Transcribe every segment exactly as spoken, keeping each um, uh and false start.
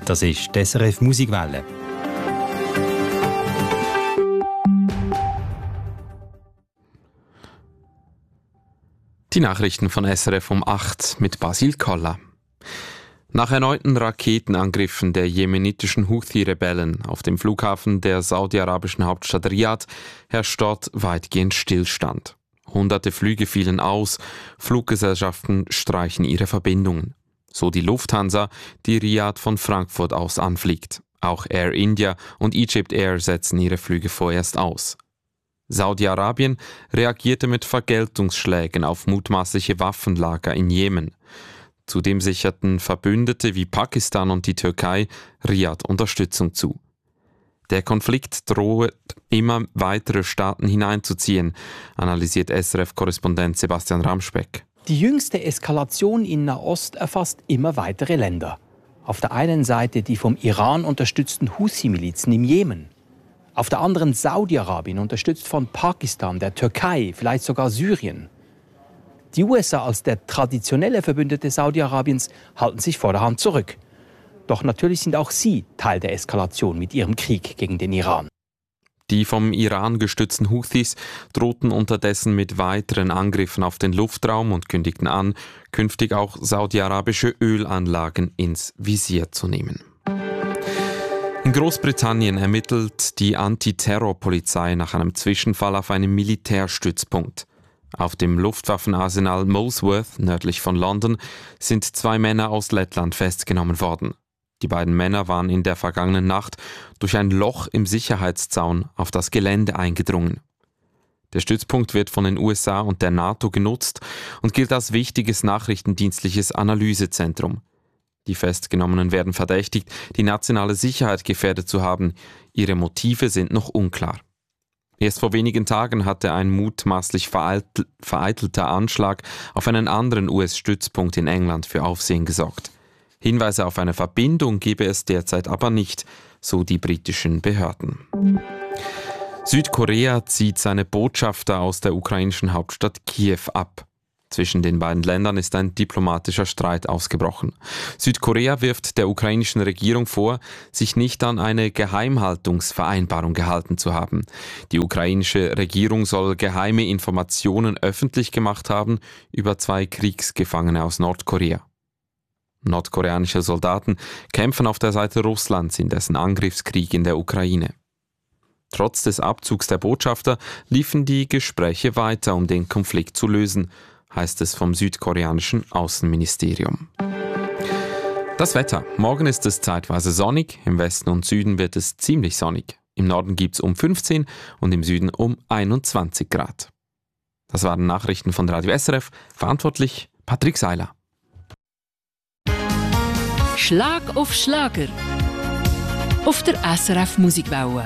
Das ist die S R F Musikwelle. Die Nachrichten von S R F um acht mit Basil Koller. Nach erneuten Raketenangriffen der jemenitischen Houthi-Rebellen auf dem Flughafen der saudi-arabischen Hauptstadt Riad herrscht dort weitgehend Stillstand. Hunderte Flüge fielen aus, Fluggesellschaften streichen ihre Verbindungen. So die Lufthansa, die Riad von Frankfurt aus anfliegt. Auch Air India und Egypt Air setzen ihre Flüge vorerst aus. Saudi-Arabien reagierte mit Vergeltungsschlägen auf mutmaßliche Waffenlager in Jemen. Zudem sicherten Verbündete wie Pakistan und die Türkei Riad Unterstützung zu. Der Konflikt droht, immer weitere Staaten hineinzuziehen, analysiert S R F-Korrespondent Sebastian Ramspeck. Die jüngste Eskalation in Nahost erfasst immer weitere Länder. Auf der einen Seite die vom Iran unterstützten Houthi-Milizen im Jemen. Auf der anderen Saudi-Arabien, unterstützt von Pakistan, der Türkei, vielleicht sogar Syrien. Die U S A als der traditionelle Verbündete Saudi-Arabiens halten sich vorderhand zurück. Doch natürlich sind auch sie Teil der Eskalation mit ihrem Krieg gegen den Iran. Die vom Iran gestützten Houthis drohten unterdessen mit weiteren Angriffen auf den Luftraum und kündigten an, künftig auch saudi-arabische Ölanlagen ins Visier zu nehmen. In Großbritannien ermittelt die Antiterrorpolizei nach einem Zwischenfall auf einem Militärstützpunkt. Auf dem Luftwaffenarsenal Molesworth, nördlich von London, sind zwei Männer aus Lettland festgenommen worden. Die beiden Männer waren in der vergangenen Nacht durch ein Loch im Sicherheitszaun auf das Gelände eingedrungen. Der Stützpunkt wird von den U S A und der NATO genutzt und gilt als wichtiges nachrichtendienstliches Analysezentrum. Die Festgenommenen werden verdächtigt, die nationale Sicherheit gefährdet zu haben. Ihre Motive sind noch unklar. Erst vor wenigen Tagen hatte ein mutmaßlich vereitel- vereitelter Anschlag auf einen anderen U S-Stützpunkt in England für Aufsehen gesorgt. Hinweise auf eine Verbindung gebe es derzeit aber nicht, so die britischen Behörden. Südkorea zieht seine Botschafter aus der ukrainischen Hauptstadt Kiew ab. Zwischen den beiden Ländern ist ein diplomatischer Streit ausgebrochen. Südkorea wirft der ukrainischen Regierung vor, sich nicht an eine Geheimhaltungsvereinbarung gehalten zu haben. Die ukrainische Regierung soll geheime Informationen öffentlich gemacht haben über zwei Kriegsgefangene aus Nordkorea. Nordkoreanische Soldaten kämpfen auf der Seite Russlands in dessen Angriffskrieg in der Ukraine. Trotz des Abzugs der Botschafter liefen die Gespräche weiter, um den Konflikt zu lösen, heißt es vom südkoreanischen Außenministerium. Das Wetter. Morgen ist es zeitweise sonnig, im Westen und Süden wird es ziemlich sonnig. Im Norden gibt es um fünfzehn und im Süden um einundzwanzig Grad. Das waren Nachrichten von Radio S R F, verantwortlich Patrick Seiler. Schlag auf Schlager auf der S R F Musikwelle.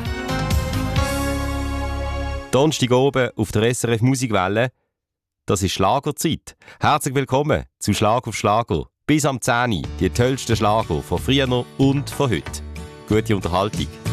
Donnerstag oben auf der S R F Musikwelle. Das ist Schlagerzeit. Herzlich willkommen zu Schlag auf Schlager. Bis am zehn Uhr die tollsten Schlager von früher und von heute. Gute Unterhaltung.